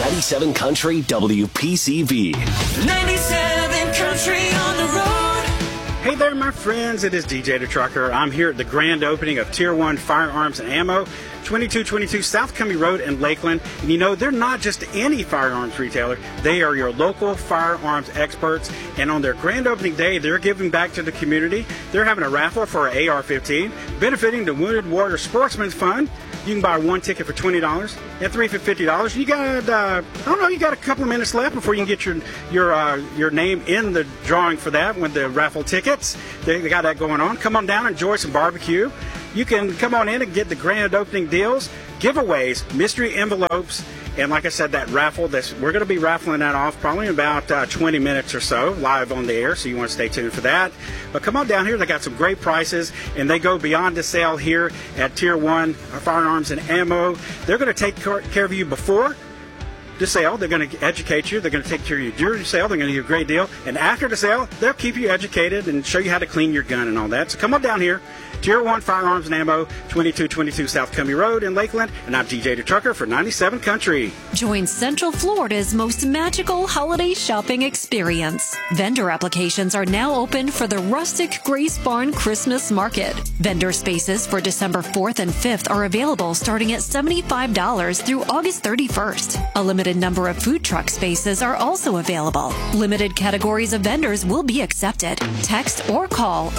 97 Country WPCV. 97 Country on the road. Hey there, my friends. It is DJ the Trucker. I'm here at the grand opening of Tier 1 Firearms and Ammo, 2222 South Cummie Road in Lakeland. And you know, they're not just any firearms retailer. They are your local firearms experts. And on their grand opening day, they're giving back to the community. They're having a raffle for an AR-15, benefiting the Wounded Warrior Sportsman's Fund. You can buy one ticket for $20 and three for $50. You got, you got a couple of minutes left before you can get your name in the drawing for that with the raffle tickets. They got that going on. Come on down and enjoy some barbecue. You can come on in and get the grand opening deals, giveaways, mystery envelopes, and like I said, that raffle, we're going to be raffling that off probably in about 20 minutes or so, live on the air, so you want to stay tuned for that. But come on down here. They got some great prices, and they go beyond the sale here at Tier 1 Firearms and Ammo. They're going to take care of you before the sale. They're going to educate you. They're going to take care of you during the sale. They're going to give you a great deal. And after the sale, they'll keep you educated and show you how to clean your gun and all that. So come on down here. Tier 1 Firearms and Ammo, 2222 South Cummie Road in Lakeland. And I'm DJ the Trucker for 97 Country. Join Central Florida's most magical holiday shopping experience. Vendor applications are now open for the Rustic Grace Barn Christmas Market. Vendor spaces for December 4th and 5th are available starting at $75 through August 31st. A limited number of food truck spaces are also available. Limited categories of vendors will be accepted. Text or call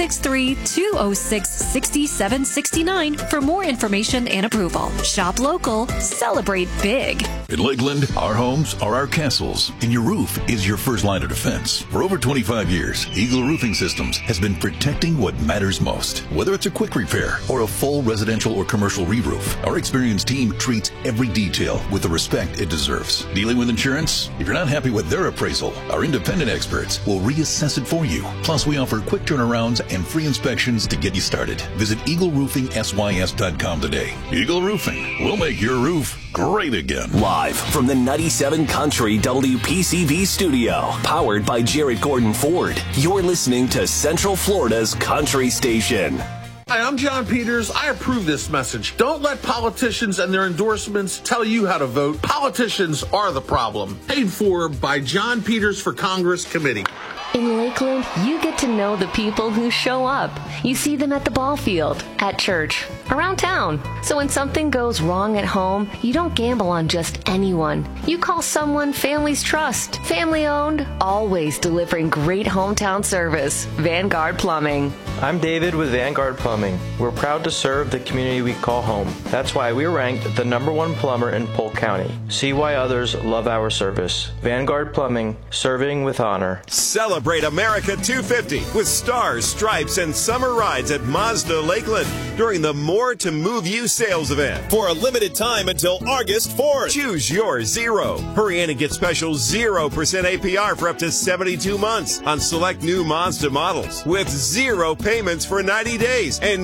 863-206-6769 for more information and approval. Shop local, celebrate big. In Lakeland, our homes are our castles, and your roof is your first line of defense. For over 25 years, Eagle Roofing Systems has been protecting what matters most. Whether it's a quick repair or a full residential or commercial re-roof, our experienced team treats every detail with the respect it deserves. Dealing with insurance? If you're not happy with their appraisal, our independent experts will reassess it for you. Plus, we offer quick turnarounds and free inspections to get you started. Visit EagleRoofingSYS.com today. Eagle Roofing will make your roof great again. Live from the 97 Country WPCV studio, powered by Jared Gordon Ford. You're listening to Central Florida's Country Station. Hi, I'm John Peters. I approve this message. Don't let politicians and their endorsements tell you how to vote. Politicians are the problem. Paid for by John Peters for Congress Committee. In Lakeland, you get to know the people who show up. You see them at the ball field, at church, around town. So when something goes wrong at home, you don't gamble on just anyone. You call someone families trust. Family owned, always delivering great hometown service. Vanguard Plumbing. I'm David with Vanguard Plumbing. We're proud to serve the community we call home. That's why we're ranked the #1 plumber in Polk County. See why others love our service. Vanguard Plumbing, serving with honor. Celebrate America 250 with stars, stripes, and summer rides at Mazda Lakeland during the More to Move You sales event. For a limited time until August 4th. Choose your Zero. Hurry in and get special 0% APR for up to 72 months on select new Mazda models with 0 payments for 90 days and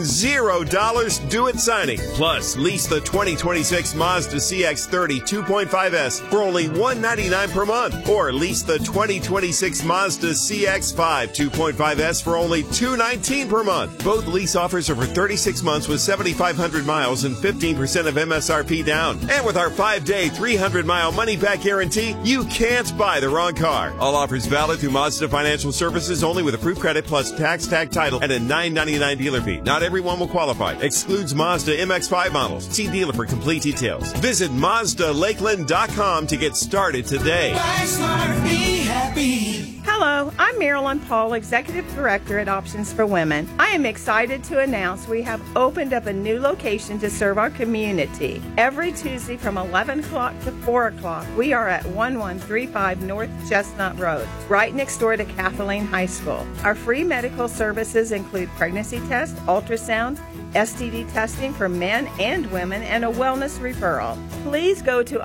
$0 due at signing. Plus, lease the 2026 Mazda CX-30 2.5S for only $199 per month, or lease the 2026 Mazda CX-5 2.5S for only $219 per month. Both lease offers are for 36 months with 7,500 miles and 15% of MSRP down. And with our 5-day, 300-mile money-back guarantee, you can't buy the wrong car. All offers valid through Mazda Financial Services only with approved credit plus tax, tag, title, and a $9.99 dealer fee. Not everyone will qualify. Excludes Mazda MX-5 models. See dealer for complete details. Visit MazdaLakeland.com to get started today. Buy smart, be happy. Hello, I'm Marilyn Paul, Executive Director at Options for Women. I am excited to announce we have opened up a new location to serve our community. Every Tuesday from 11 o'clock to 4 o'clock, we are at 1135 North Chestnut Road, right next door to Kathleen High School. Our free medical services include pregnancy tests, ultrasound, STD testing for men and women, and a wellness referral. Please go to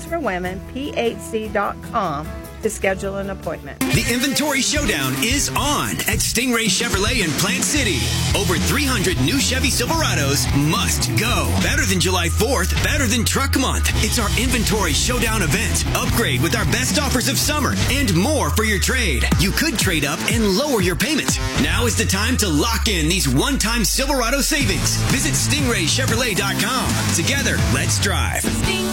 optionsforwomenphc.com to schedule an appointment. The Inventory Showdown is on at Stingray Chevrolet in Plant City. Over 300 new Chevy Silverados must go. Better than July 4th, better than Truck Month. It's our Inventory Showdown event. Upgrade with our best offers of summer and more for your trade. You could trade up and lower your payment. Now is the time to lock in these one-time Silverado savings. Visit StingrayChevrolet.com. Together, let's drive.